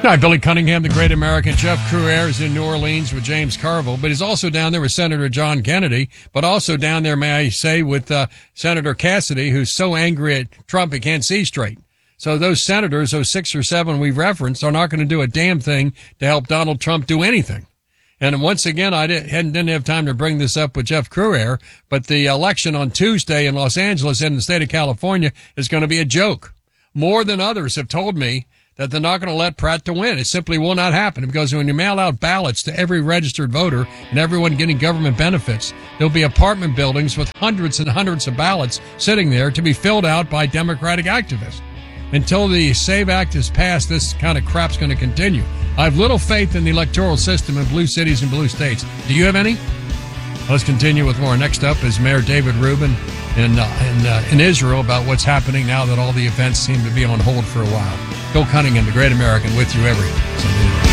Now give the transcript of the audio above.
Hi, Billy Cunningham, the great American. Jeff Crouere is in New Orleans with James Carville, but he's also down there with Senator John Kennedy, but also down there, may I say, with Senator Cassidy, who's so angry at Trump he can't see straight. So those senators, those 6 or 7 we've referenced, are not going to do a damn thing to help Donald Trump do anything. And once again, I didn't have time to bring this up with Jeff Crouere, but the election on Tuesday in Los Angeles and in the state of California is going to be a joke. More than others have told me that they're not going to let Pratt to win. It simply will not happen, because when you mail out ballots to every registered voter and everyone getting government benefits, there'll be apartment buildings with hundreds and hundreds of ballots sitting there to be filled out by Democratic activists. Until the SAVE Act is passed, this kind of crap's going to continue. I have little faith in the electoral system in blue cities and blue states. Do you have any? Let's continue with more. Next up is Mayor David Rubin in Israel about what's happening now that all the events seem to be on hold for a while. Bill Cunningham, the great American, with you every Sunday.